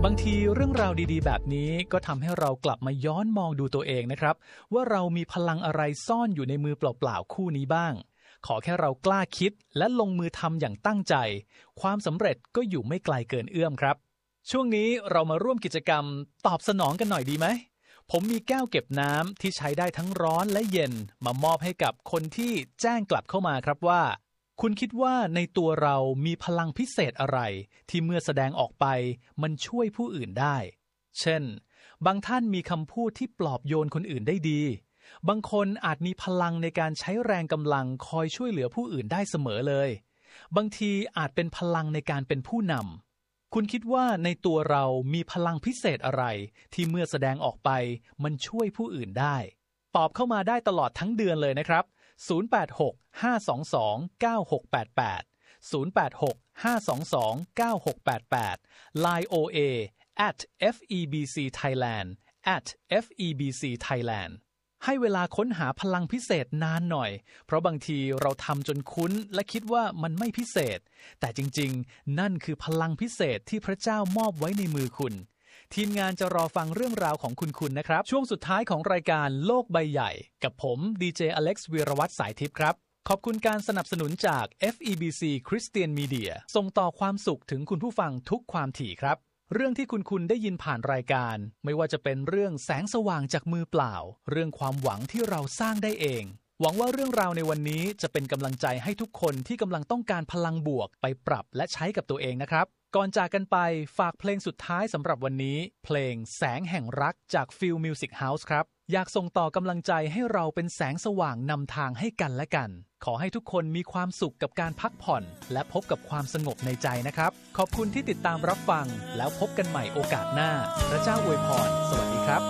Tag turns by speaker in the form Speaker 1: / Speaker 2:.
Speaker 1: บางทีเรื่องราวดีๆแบบนี้ก็ทำให้เรากลับมาย้อนมองดูตัวเองนะครับว่าเรามีพลังอะไรซ่อนอยู่ในมือเปล่าๆคู่นี้บ้างขอแค่เรากล้าคิดและลงมือทำอย่างตั้งใจความสำเร็จก็อยู่ไม่ไกลเกินเอื้อมครับช่วงนี้เรามาร่วมกิจกรรมตอบสนองกันหน่อยดีไหมผมมีแก้วเก็บน้ำที่ใช้ได้ทั้งร้อนและเย็นมามอบให้กับคนที่แจ้งกลับเข้ามาครับว่าคุณคิดว่าในตัวเรามีพลังพิเศษอะไรที่เมื่อแสดงออกไปมันช่วยผู้อื่นได้เช่นบางท่านมีคำพูดที่ปลอบโยนคนอื่นได้ดีบางคนอาจมีพลังในการใช้แรงกำลังคอยช่วยเหลือผู้อื่นได้เสมอเลยบางทีอาจเป็นพลังในการเป็นผู้นำคุณคิดว่าในตัวเรามีพลังพิเศษอะไรที่เมื่อแสดงออกไปมันช่วยผู้อื่นได้ตอบเข้ามาได้ตลอดทั้งเดือนเลยนะครับ086-522-9688 086-522-9688 Line OA @FEBCThailand @FEBCThailand ให้เวลาค้นหาพลังพิเศษนานหน่อยเพราะบางทีเราทำจนคุ้นและคิดว่ามันไม่พิเศษแต่จริงๆนั่นคือพลังพิเศษที่พระเจ้ามอบไว้ในมือคุณทีมงานจะรอฟังเรื่องราวของคุณนะครับช่วงสุดท้ายของรายการโลกใบใหญ่กับผมดีเจอเล็กซ์วีรวัตรสายทิพย์ครับขอบคุณการสนับสนุนจาก FEBC Christian Media ส่งต่อความสุขถึงคุณผู้ฟังทุกความถี่ครับเรื่องที่คุณได้ยินผ่านรายการไม่ว่าจะเป็นเรื่องแสงสว่างจากมือเปล่าเรื่องความหวังที่เราสร้างได้เองหวังว่าเรื่องราวในวันนี้จะเป็นกำลังใจให้ทุกคนที่กำลังต้องการพลังบวกไปปรับและใช้กับตัวเองนะครับก่อนจากกันไปฝากเพลงสุดท้ายสำหรับวันนี้เพลงแสงแห่งรักจาก Feel Music House ครับอยากส่งต่อกำลังใจให้เราเป็นแสงสว่างนำทางให้กันและกันขอให้ทุกคนมีความสุขกับการพักผ่อนและพบกับความสงบในใจนะครับขอบคุณที่ติดตามรับฟังแล้วพบกันใหม่โอกาสหน้าพระเจ้าอวยพรสวัสดีครับ